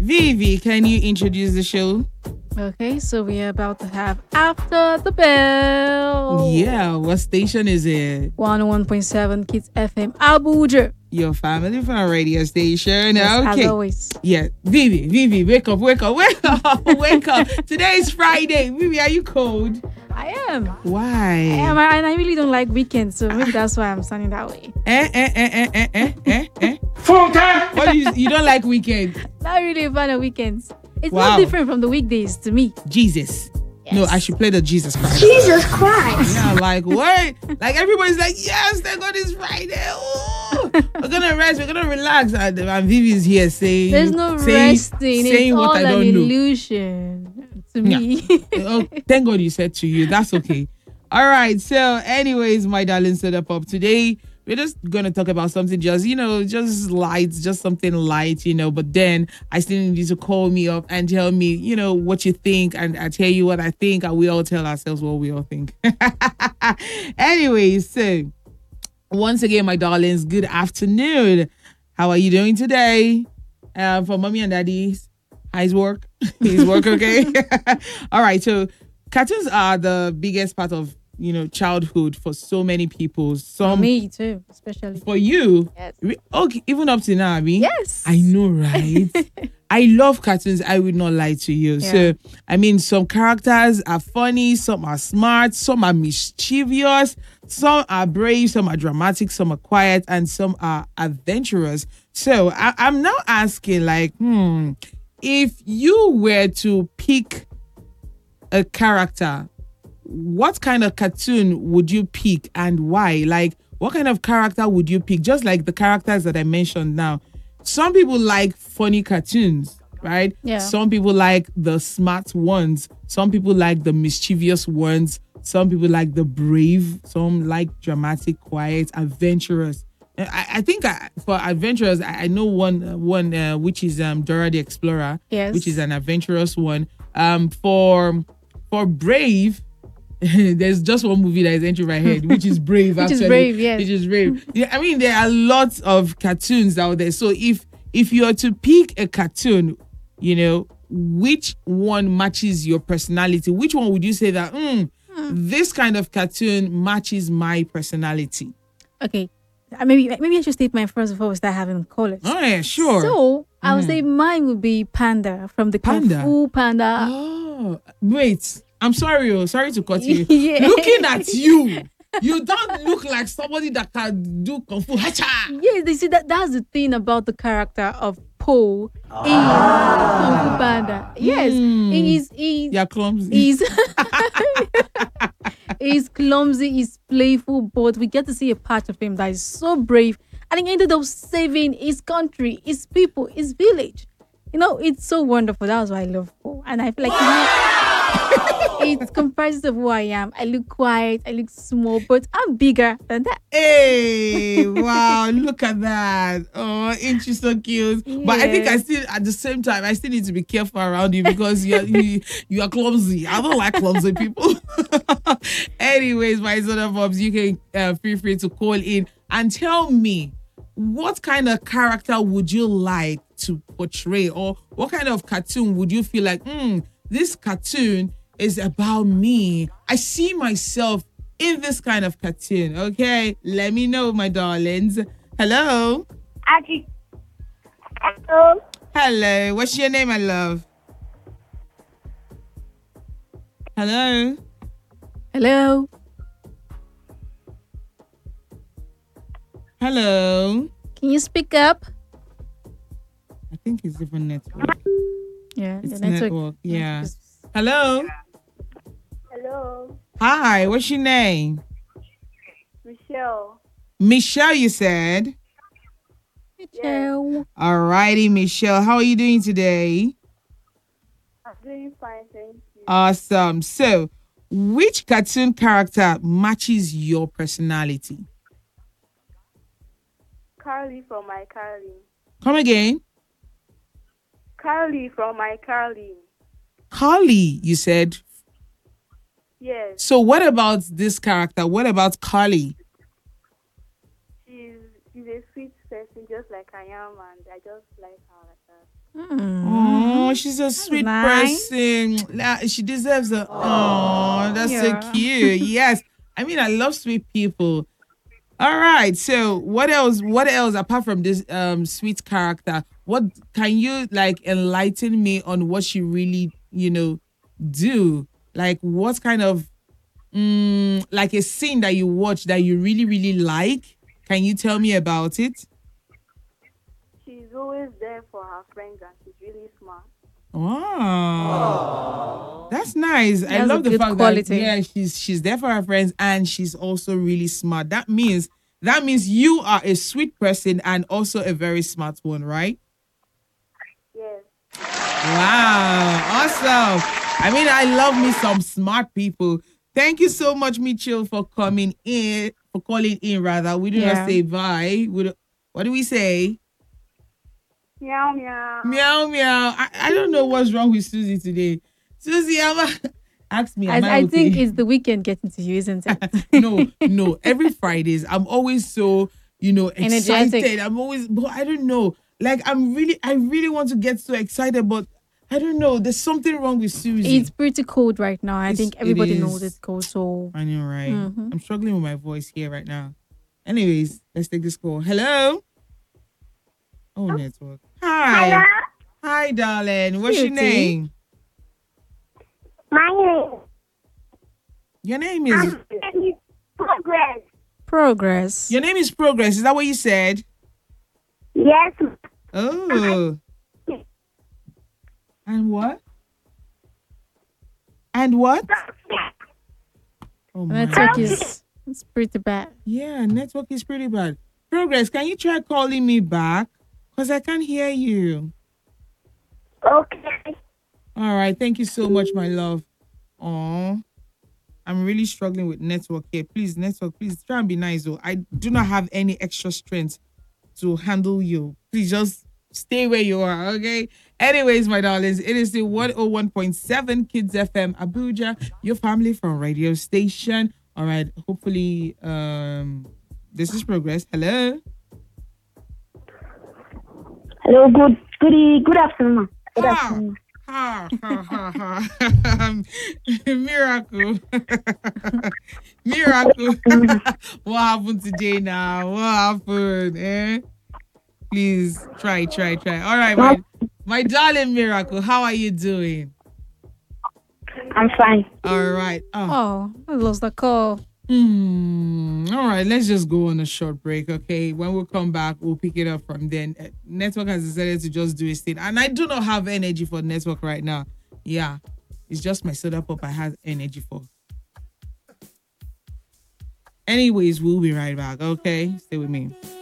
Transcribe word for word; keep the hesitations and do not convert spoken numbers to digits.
Vivi, can you introduce the show? Okay, so we are about to have After the Bell. Yeah, what station is it? one oh one point seven Kids F M Abuja. Your family from radio station. Yes, okay. as always. Yeah, Vivi, Vivi, wake up, wake up, wake up, wake up. Today is Friday. Vivi, are you cold? I am. Why? I am, and I really don't like weekends, so maybe that's why I'm standing that way. Eh, eh, eh, eh, eh, eh, eh, eh. What do you, you don't like weekend? Not really a fan of weekends. It's Wow. not different from the weekdays to me. Jesus. Yes. No, I should play the Jesus Christ. Jesus Christ. Yeah, like what? Like everybody's like, yes, thank God it's Friday. Ooh, we're gonna rest, we're gonna relax. And, and Vivi's here saying There's no saying, resting. saying It's what all I an don't know. illusion to me. Oh, thank God you said to you. That's okay. All right. So, anyways, my darling Soda Pop, today we're just gonna talk about something just, you know, just light, just something light, you know. But then I still need you to call me up and tell me, you know, what you think, and I tell you what I think, and we all tell ourselves what we all think. Anyways, so once again, my darlings, good afternoon. How are you doing today? Uh, for mommy and daddy's, how's work? Is work okay? All right. So cartoons are the biggest part of, you know, childhood for so many people. Some Me too, especially. for you, Yes. re- okay, even up to now, Abi. Yes. I know, right? I love cartoons. I would not lie to you. Yeah. So, I mean, some characters are funny, some are smart, some are mischievous, some are brave, some are dramatic, some are quiet, and some are adventurous. So, I- I'm now asking, like, hmm, if you were to pick a character, what kind of cartoon would you pick and why? Like, what kind of character would you pick? Just like the characters that I mentioned now. Some people like funny cartoons, right? Yeah. Some people like the smart ones. Some people like the mischievous ones. Some people like the brave. Some like dramatic, quiet, adventurous. I, I think I, for adventurous, I, I know one one uh, which is um Dora the Explorer, Yes. which is an adventurous one. Um, for for brave, there's just one movie that is entering my head, which is Brave. Which is actually. Brave, yes. Which is Brave. Yeah, I mean, there are lots of cartoons out there. So if if you are to pick a cartoon, you know, which one matches your personality? Which one would you say that, mm, this kind of cartoon matches my personality? Okay. Uh, Maybe maybe I should state mine first before we start having callers. Oh, yeah, sure. So I would say mine would be Panda from the Panda? Kung Fu Panda. Oh, wait. I'm sorry. Oh, sorry to cut you. Yeah. Looking at you, you don't look like somebody that can do kung fu. Hacha! Yes, they see that that's the thing about the character of Po in Kung Fu Panda. Yes, he's he's You're clumsy. he's he's clumsy, he's playful, but we get to see a part of him that is so brave, and he ended up saving his country, his people, his village. You know, it's so wonderful. That's why I love Po, and I feel like you know, it comprises of who I am. I look quiet, I look small, but I'm bigger than that. Hey, wow, look at that. Oh, ain't you so cute? But I think I Yes. still, at the same time, I still need to be careful around you because you're, you, you are clumsy. I don't like clumsy people. Anyways, my son of Bobs, you can uh, feel free to call in and tell me what kind of character would you like to portray, or what kind of cartoon would you feel like, hmm, this cartoon is about me. I see myself in this kind of cartoon. Okay, let me know, my darlings. Hello. Adi. Hello. Hello. What's your name, my love? Hello. Hello. Hello. Can you speak up? I think it's different network. Yeah, It's the network. network. Yeah. is- Hello. Hello. Hi. What's your name? Michelle. Michelle, you said. Michelle. Alrighty, Michelle. How are you doing today? I'm doing fine, thank you. Awesome. So, which cartoon character matches your personality? Carly from my Carly. Come again. Carly from my Carly. Carly, you said. Yes, So, what about this character? What about Carly? she's she's a sweet person just like I am, and I just like her like that. Mm. Oh, she's a sweet nice. person. La- She deserves a. Oh, that's Yeah. so cute. Yes. I mean, I love sweet people. All right. So, what else? What else apart from this um sweet character? What can you like enlighten me on what she really, you know, do? Like, what kind of mm, like a scene that you watch that you really, really like? Can you tell me about it? She's always there for her friends and she's really smart. Wow. That's nice. I That's a love the good fact that quality. yeah, she's she's there for her friends and she's also really smart. That means that means you are a sweet person and also a very smart one, right? Yes. Wow. Awesome. I mean, I love me some smart people. Thank you so much, Mitchell, for coming in, for calling in rather. We do not Yeah. say bye. We do, what do we say? Meow meow. Meow meow. I, I don't know what's wrong with Susie today. Susie, am I, ask me, I, am I, I okay? think it's the weekend getting to you, isn't it? no, no. Every Fridays, I'm always so, you know, excited. Energetic. I'm always, but I don't know. Like, I'm really, I really want to get so excited, but I don't know. There's something wrong with Susie. It's pretty cold right now. I It's- think it everybody is. knows it's cold. So I know, right? Mhm. I'm struggling with my voice here right now. Anyways, let's take this call. Hello. Oh, network. Hi. Hi, darling. What's your Cutie. name? My name Your name is. is Progress. progress. Your name is Progress. Is that what you said? Yes. Oh. And what? And what? Oh my. Network is it's pretty bad. Yeah, network is pretty bad. Progress, can you try calling me back? Because I can't hear you. Okay. All right. Thank you so much, my love. Oh, I'm really struggling with network here. Please, network, please try and be nice. Though I do not have any extra strength to handle you. Please just stay where you are, okay? Anyways, my darlings, it is the one oh one point seven Kids F M Abuja, your family from radio station. All right. Hopefully, um, this is Progress. Hello. Hello. Good. Good. e- Good afternoon. Good Ah. afternoon. Ha ha ha ha. Miracle. Miracle. What happened today now? What happened? Eh? Please try, try, try. All right, my, my darling Miracle, how are you doing? I'm fine. All right. Oh. Oh, I lost the call. Hmm. All right, let's just go on a short break, okay? When we come back, we'll pick it up from then. Uh, Network has decided to just do its thing, and I do not have energy for network right now. Yeah, it's just my soda pop I have energy for. Anyways, we'll be right back, okay? Stay with me.